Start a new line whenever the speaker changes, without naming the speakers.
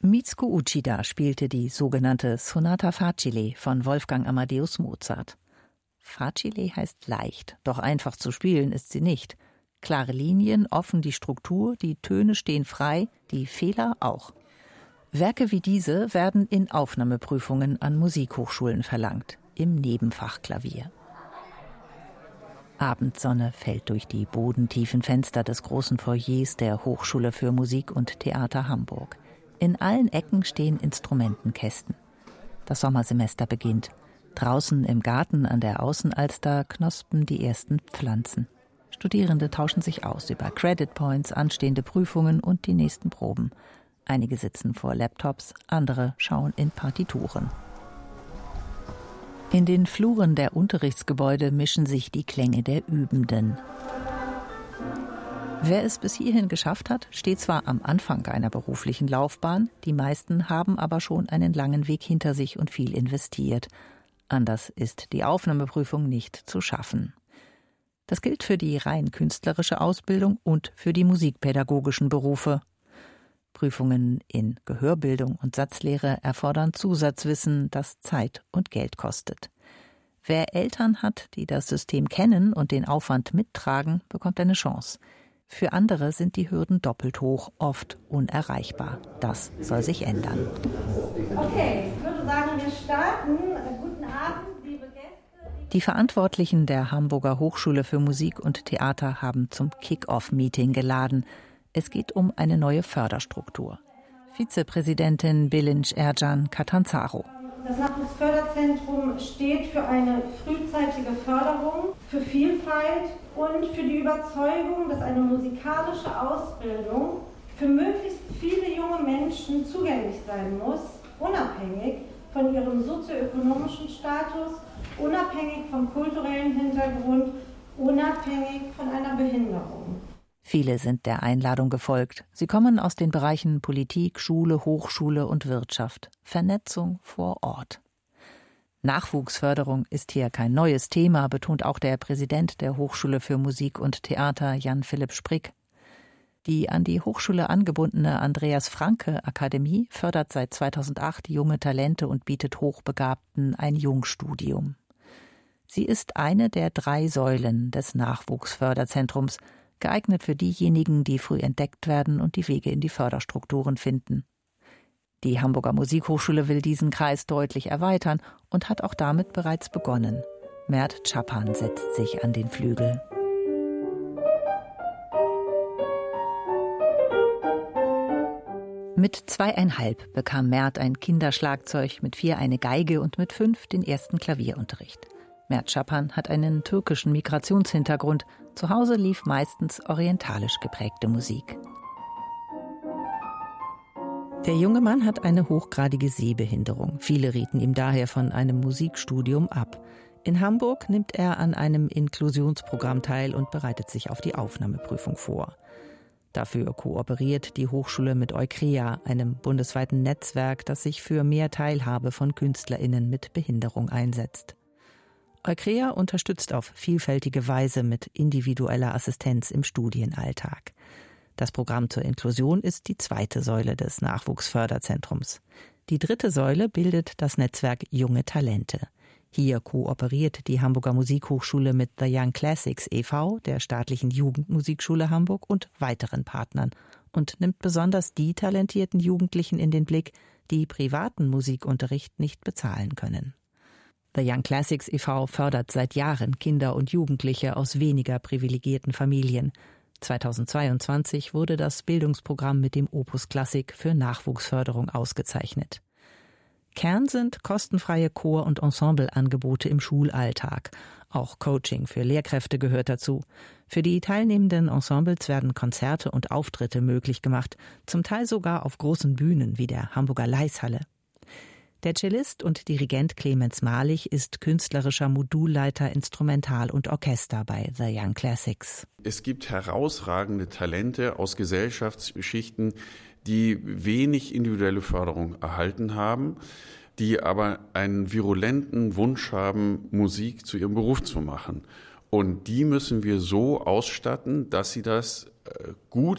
Mitsuko Uchida spielte die sogenannte Sonata Facile von Wolfgang Amadeus Mozart. Facile heißt leicht, doch einfach zu spielen ist sie nicht. Klare Linien, offen die Struktur, die Töne stehen frei, die Fehler auch. Werke wie diese werden in Aufnahmeprüfungen an Musikhochschulen verlangt, im Nebenfach Klavier. Abendsonne fällt durch die bodentiefen Fenster des großen Foyers der Hochschule für Musik und Theater Hamburg. In allen Ecken stehen Instrumentenkästen. Das Sommersemester beginnt. Draußen im Garten an der Außenalster knospen die ersten Pflanzen. Studierende tauschen sich aus über Credit Points, anstehende Prüfungen und die nächsten Proben. Einige sitzen vor Laptops, andere schauen in Partituren. In den Fluren der Unterrichtsgebäude mischen sich die Klänge der Übenden. Wer es bis hierhin geschafft hat, steht zwar am Anfang einer beruflichen Laufbahn, die meisten haben aber schon einen langen Weg hinter sich und viel investiert. Anders ist die Aufnahmeprüfung nicht zu schaffen. Das gilt für die rein künstlerische Ausbildung und für die musikpädagogischen Berufe. Prüfungen in Gehörbildung und Satzlehre erfordern Zusatzwissen, das Zeit und Geld kostet. Wer Eltern hat, die das System kennen und den Aufwand mittragen, bekommt eine Chance. Für andere sind die Hürden doppelt hoch, oft unerreichbar. Das soll sich ändern.
Okay, ich würde sagen, wir starten. Guten Abend, liebe Gäste.
Die Verantwortlichen der Hamburger Hochschule für Musik und Theater haben zum Kick-Off-Meeting geladen. Es geht um eine neue Förderstruktur. Vizepräsidentin Bilinç Ercan Catanzaro.
Das Nachwuchsförderzentrum steht für eine frühzeitige Förderung, für Vielfalt und für die Überzeugung, dass eine musikalische Ausbildung für möglichst viele junge Menschen zugänglich sein muss, unabhängig von ihrem sozioökonomischen Status, unabhängig vom kulturellen Hintergrund, unabhängig von einer Behinderung.
Viele sind der Einladung gefolgt. Sie kommen aus den Bereichen Politik, Schule, Hochschule und Wirtschaft. Vernetzung vor Ort. Nachwuchsförderung ist hier kein neues Thema, betont auch der Präsident der Hochschule für Musik und Theater, Jan-Philipp Sprick. Die an die Hochschule angebundene Andreas-Franke-Akademie fördert seit 2008 junge Talente und bietet Hochbegabten ein Jungstudium. Sie ist eine der 3 Säulen des Nachwuchsförderzentrums, geeignet für diejenigen, die früh entdeckt werden und die Wege in die Förderstrukturen finden. Die Hamburger Musikhochschule will diesen Kreis deutlich erweitern und hat auch damit bereits begonnen. Mert Çapan setzt sich an den Flügel. Mit 2,5 bekam Mert ein Kinderschlagzeug, mit 4 eine Geige und mit 5 den ersten Klavierunterricht. Mert Çapan hat einen türkischen Migrationshintergrund. Zu Hause lief meistens orientalisch geprägte Musik. Der junge Mann hat eine hochgradige Sehbehinderung. Viele rieten ihm daher von einem Musikstudium ab. In Hamburg nimmt er an einem Inklusionsprogramm teil und bereitet sich auf die Aufnahmeprüfung vor. Dafür kooperiert die Hochschule mit Eukrea, einem bundesweiten Netzwerk, das sich für mehr Teilhabe von KünstlerInnen mit Behinderung einsetzt. Eukrea unterstützt auf vielfältige Weise mit individueller Assistenz im Studienalltag. Das Programm zur Inklusion ist die 2. Säule des Nachwuchsförderzentrums. Die 3. Säule bildet das Netzwerk Junge Talente. Hier kooperiert die Hamburger Musikhochschule mit The Young Classics e.V., der staatlichen Jugendmusikschule Hamburg und weiteren Partnern und nimmt besonders die talentierten Jugendlichen in den Blick, die privaten Musikunterricht nicht bezahlen können. The Young Classics e.V. fördert seit Jahren Kinder und Jugendliche aus weniger privilegierten Familien. 2022 wurde das Bildungsprogramm mit dem Opus Klassik für Nachwuchsförderung ausgezeichnet. Kern sind kostenfreie Chor- und Ensembleangebote im Schulalltag. Auch Coaching für Lehrkräfte gehört dazu. Für die teilnehmenden Ensembles werden Konzerte und Auftritte möglich gemacht, zum Teil sogar auf großen Bühnen wie der Hamburger Laishalle. Der Cellist und Dirigent Clemens Malich ist künstlerischer Modulleiter Instrumental und Orchester bei The Young Classics.
Es gibt herausragende Talente aus Gesellschaftsschichten, die wenig individuelle Förderung erhalten haben, die aber einen virulenten Wunsch haben, Musik zu ihrem Beruf zu machen. Und die müssen wir so ausstatten, dass sie das gut